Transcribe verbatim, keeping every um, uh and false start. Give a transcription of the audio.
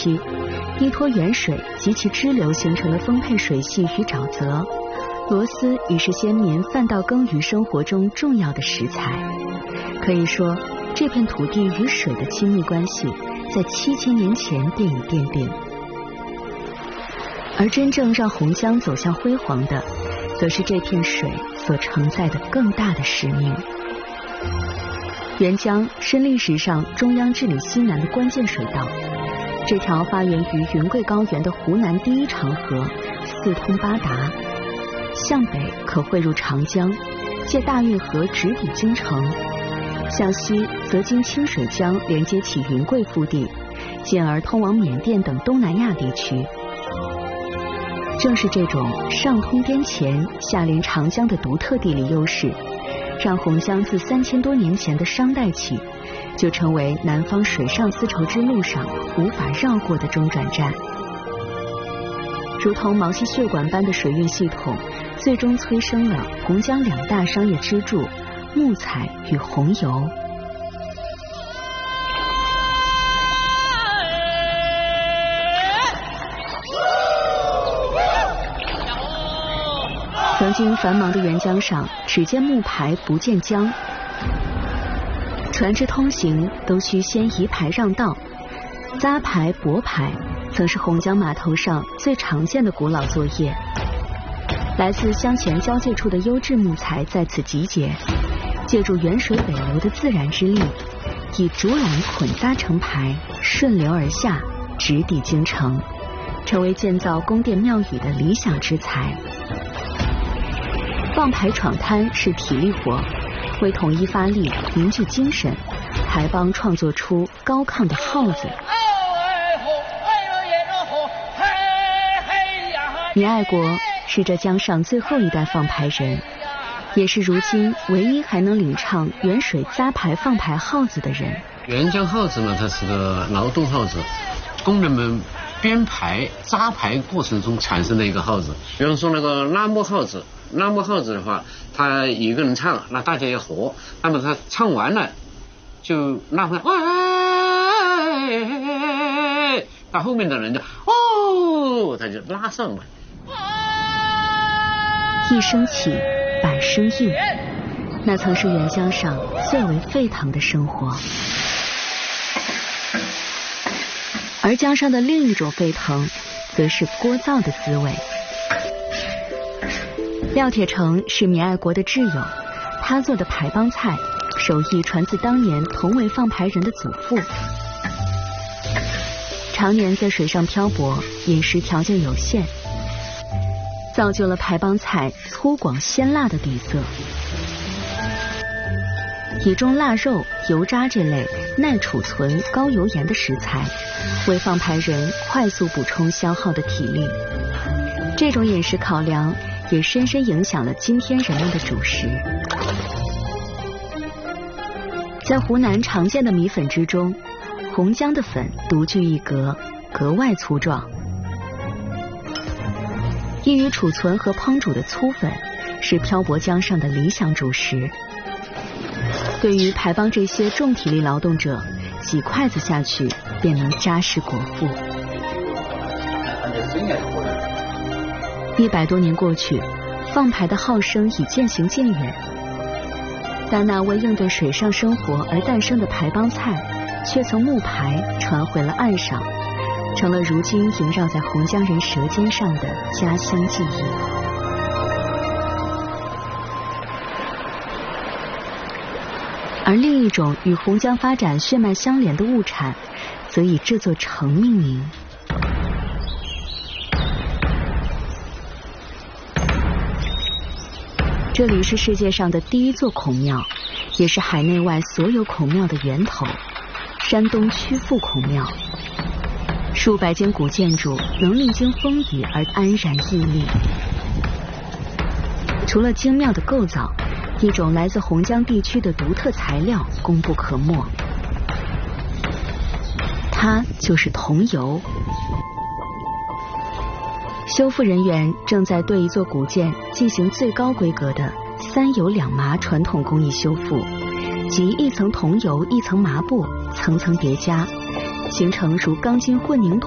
期，依托原水及其支流形成的丰沛水系与沼泽，螺丝已是先民饭稻耕耘生活中重要的食材。可以说，这片土地与水的亲密关系在七千年前便已奠定。而真正让洪江走向辉煌的，则是这片水所承载的更大的使命。沅江是历史上中央治理西南的关键水道，这条发源于云贵高原的湖南第一长河，四通八达，向北可汇入长江，借大运河直抵京城；向西则经清水江连接起云贵腹地，进而通往缅甸等东南亚地区。正是这种上通滇黔、下连长江的独特地理优势，让洪江自三千多年前的商代起，就成为南方水上丝绸之路上无法绕过的中转站。如同毛细血管般的水运系统，最终催生了洪江两大商业支柱——木材与红油。曾经繁忙的沅江上，只见木排不见江，船只通行都需先移排让道。扎排、驳排曾是洪江码头上最常见的古老作业。来自湘黔交界处的优质木材在此集结，借助远水北流的自然之力，以竹篮捆扎成排，顺流而下，直抵京城，成为建造宫殿庙宇的理想之材。放排闯滩是体力活，为统一发力、凝聚精神，还帮创作出高亢的号子。倪爱国是这江上最后一代放排人，也是如今唯一还能领唱远水扎排放排号子的人。 沅江号子呢，它是个劳动号子，工人们编排扎排过程中产生的一个号子。比方说那个拉磨号子，拉磨号子的话，他一个人唱，那大家也和，那么他唱完了就拉回来，喂，到后面的人就哦，他就拉上了。 一声起，百声应，那曾是沅江上最为沸腾的生活。而江上的另一种沸腾，则是锅灶的滋味。廖铁成是祢爱国的挚友，他做的排帮菜手艺传自当年同为放排人的祖父。常年在水上漂泊，饮食条件有限，造就了排帮菜粗犷鲜辣的底色。以中腊肉、油渣这类耐储存、高油盐的食材，为放排人快速补充消耗的体力。这种饮食考量也深深影响了今天人们的主食。在湖南常见的米粉之中，洪江的粉独具一格，格外粗壮。易于储存和烹煮的粗粉，是漂泊江上的理想主食。对于排帮这些重体力劳动者，几筷子下去便能扎实果腹。一百多年过去，放排的号声已渐行渐远，但那为应对水上生活而诞生的排帮菜，却从木排传回了岸上，成了如今萦绕在洪江人舌尖上的家乡记忆。而另一种与洪江发展血脉相连的物产，则以这座城命名。这里是世界上的第一座孔庙，也是海内外所有孔庙的源头——山东曲阜孔庙。数百间古建筑能历经风雨而安然屹立。除了精妙的构造，一种来自洪江地区的独特材料功不可没，它就是桐油。修复人员正在对一座古建进行最高规格的三油两麻传统工艺修复，即一层桐油一层麻布层层叠加，形成如钢筋混凝土